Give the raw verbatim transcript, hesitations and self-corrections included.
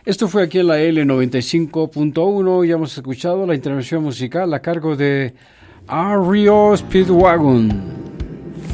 Esto fue aquí en la L noventa y cinco punto uno y hemos escuchado la intervención musical a cargo de R E O Speedwagon.